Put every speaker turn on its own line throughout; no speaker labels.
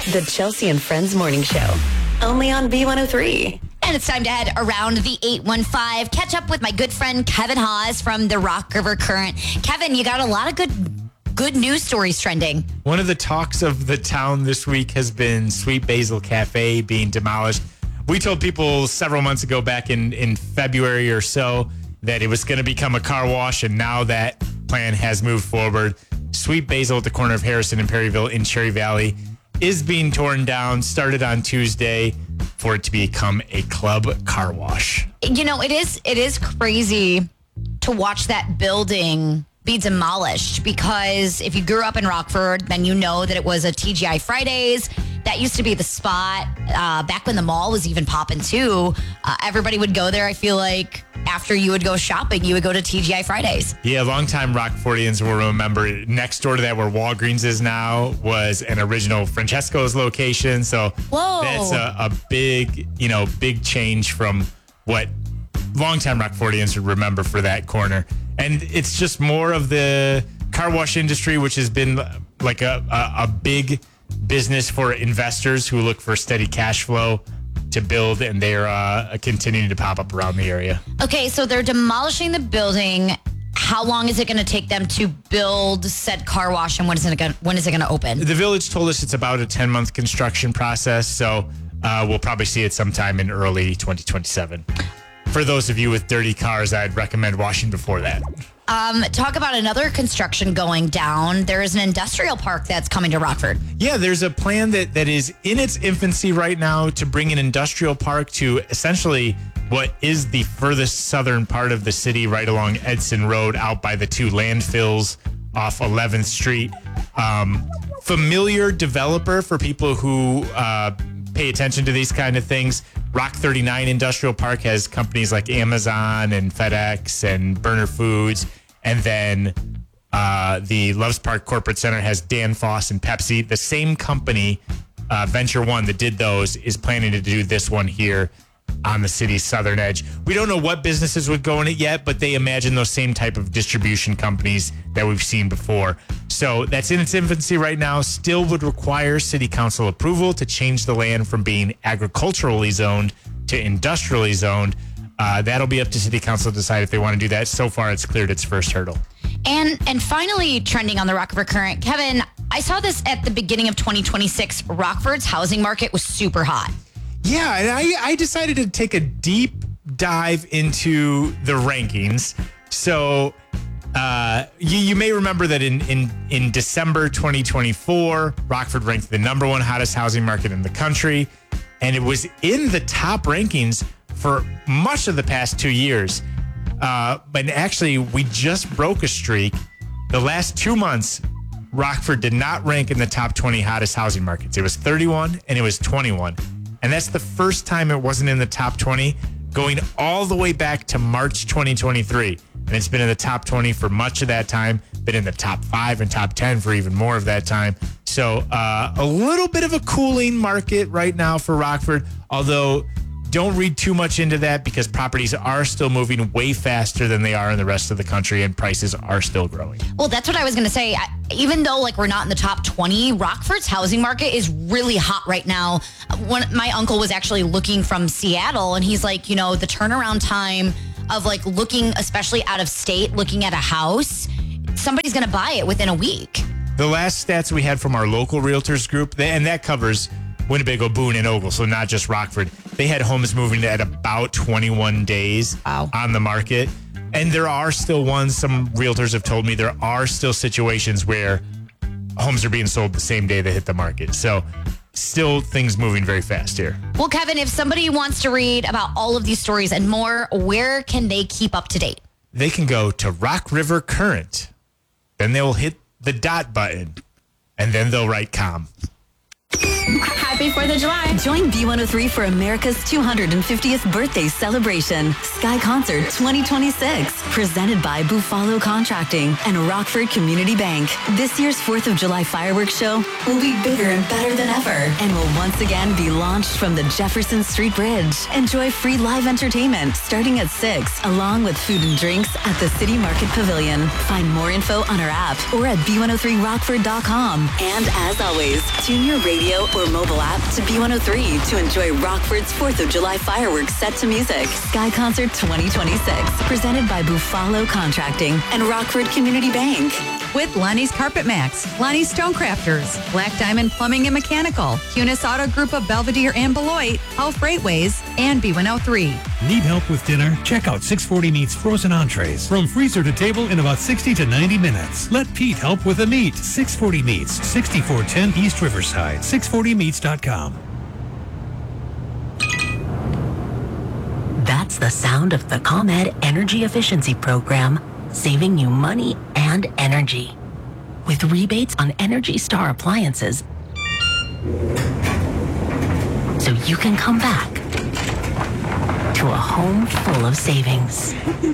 The Chelsea and Friends Morning Show. Only on B103.
And it's time to head around the 815. Catch up with my good friend Kevin Haas from the Rock River Current. Kevin, you got a lot of good news stories trending.
One of the talks of the town this week has been Sweet Basil Cafe being demolished. We told people several months ago, back in February or so, that it was going to become a car wash, and now that plan has moved forward. Sweet Basil at the corner of Harrison and Perryville in Cherry Valley is being torn down, started on Tuesday, for it to become a club car wash.
You know, it is crazy to watch that building be demolished, because if you grew up in Rockford, then you know that it was a TGI Fridays. That used to be the spot back when the mall was even popping too. Everybody would go there. I feel like after you would go shopping, you would go to TGI Fridays.
Yeah, longtime Rockfordians will remember next door to that, where Walgreens is now, was an original Francesco's location. So that's a big, big change from what longtime Rockfordians would remember for that corner. And it's just more of the car wash industry, which has been like a big business for investors who look for steady cash flow to build, and they're continuing to pop up around the area.
Okay, so they're demolishing the building. How long is it going to take them to build said car wash, and when is it going to open?
The village told us it's about a 10-month construction process, so we'll probably see it sometime in early 2027. For those of you with dirty cars, I'd recommend washing before that.
Talk about another construction going down. There is an industrial park that's coming to Rockford.
Yeah, there's a plan that is in its infancy right now to bring an industrial park to essentially what is the furthest southern part of the city, right along Edson Road, out by the two landfills off 11th Street. Familiar developer for people who pay attention to these kind of things. Rock 39 Industrial Park has companies like Amazon and FedEx and Burner Foods. And then the Loves Park Corporate Center has Dan Foss and Pepsi. The same company, Venture One, that did those is planning to do this one here on the city's southern edge. We don't know what businesses would go in it yet, but they imagine those same type of distribution companies that we've seen before. So that's in its infancy right now. Still would require city council approval to change the land from being agriculturally zoned to industrially zoned. That'll be up to city council to decide if they want to do that. So far, it's cleared its first hurdle.
And finally, trending on the Rock River Current, Kevin, I saw this at the beginning of 2026. Rockford's housing market was super hot.
Yeah, and I decided to take a deep dive into the rankings. So you may remember that in December 2024, Rockford ranked the number one hottest housing market in the country. And it was in the top rankings for much of the past 2 years. But actually, we just broke a streak. The last 2 months, Rockford did not rank in the top 20 hottest housing markets. It was 31 and it was 21. And that's the first time it wasn't in the top 20, going all the way back to March 2023. And it's been in the top 20 for much of that time, been in the top 5 and top 10 for even more of that time. So a little bit of a cooling market right now for Rockford, although don't read too much into that, because properties are still moving way faster than they are in the rest of the country, and prices are still growing.
Well, that's what I was going to say. Even though we're not in the top 20, Rockford's housing market is really hot right now. My uncle was actually looking from Seattle, and he's like, the turnaround time of looking, especially out of state, looking at a house, somebody's going to buy it within a week.
The last stats we had from our local realtors group, and that covers Winnebago, Boone, and Ogle, so not just Rockford, they had homes moving at about 21 days on the market. And there are still some realtors have told me there are still situations where homes are being sold the same day they hit the market. So still things moving very fast here.
Well, Kevin, if somebody wants to read about all of these stories and more, where can they keep up to date?
They can go to Rock River Current. Then they'll hit the dot button, and then they'll write com.
Happy 4th of July.
Join B103 for America's 250th birthday celebration. Sky Concert 2026. Presented by Buffalo Contracting and Rockford Community Bank. This year's 4th of July fireworks show will be bigger and better than ever and will once again be launched from the Jefferson Street Bridge. Enjoy free live entertainment starting at 6, along with food and drinks at the City Market Pavilion. Find more info on our app or at b103rockford.com. And as always, tune your radio or mobile app to B103 to enjoy Rockford's 4th of July fireworks set to music. Sky Concert 2026. Presented by Buffalo Contracting and Rockford Community Bank.
With Lonnie's Carpet Max, Lonnie's Stonecrafters, Black Diamond Plumbing and Mechanical, Cunis Auto Group of Belvedere and Beloit, Hull Freightways, and B103.
Need help with dinner? Check out 640 Meats frozen entrees. From freezer to table in about 60 to 90 minutes. Let Pete help with the meat. 640 Meats, 6410 East Riverside, 640meats.com.
That's the sound of the ComEd Energy Efficiency Program, saving you money and energy. With rebates on Energy Star appliances, so you can come back to a home full of savings.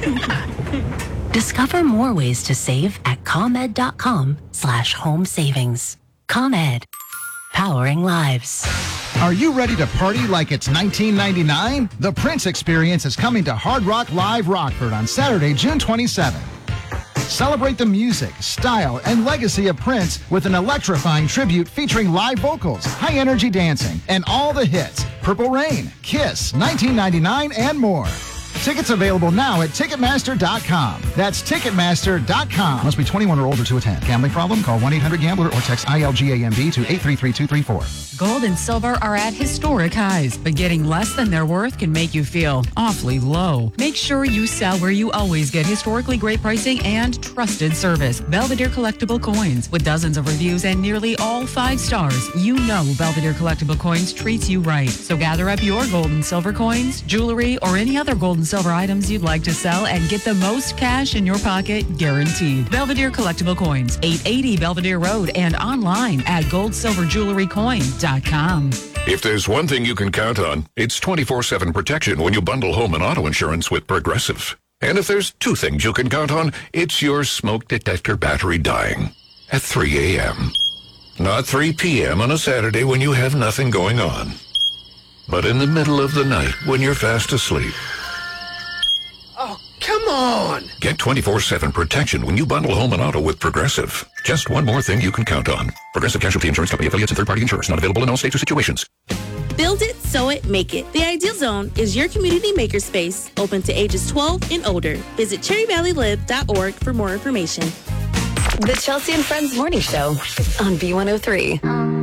Discover more ways to save at ComEd.com/home savings. ComEd, powering lives.
Are you ready to party like it's 1999? The Prince Experience is coming to Hard Rock Live Rockford on Saturday, June 27th. Celebrate the music, style, and legacy of Prince with an electrifying tribute featuring live vocals, high-energy dancing, and all the hits. Purple Rain, Kiss, 1999, and more. Tickets available now at Ticketmaster.com. That's Ticketmaster.com. Must be 21 or older to attend. Gambling problem? Call 1-800-GAMBLER or text ILGAMB to 833-234.
Gold and silver are at historic highs, but getting less than their worth can make you feel awfully low. Make sure you sell where you always get historically great pricing and trusted service. Belvedere Collectible Coins. With dozens of reviews and nearly all 5 stars, you know Belvedere Collectible Coins treats you right. So gather up your gold and silver coins, jewelry, or any other gold and silver items you'd like to sell and get the most cash in your pocket guaranteed. Belvedere Collectible Coins, 880 Belvedere Road, and online at goldsilverjewelrycoin.com.
If there's one thing you can count on, it's 24/7 protection when you bundle home and auto insurance with Progressive. And if there's 2 things you can count on, it's your smoke detector battery dying at 3 a.m. Not 3 p.m. on a Saturday when you have nothing going on, but in the middle of the night when you're fast asleep.
Oh, come on!
Get 24/7 protection when you bundle home and auto with Progressive. Just one more thing you can count on. Progressive Casualty Insurance Company, affiliates, and third-party insurers. Not available in all states or situations.
Build it, sew it, make it. The Ideal Zone is your community makerspace, open to ages 12 and older. Visit cherryvalleylib.org for more information.
The Chelsea and Friends Morning Show on B103.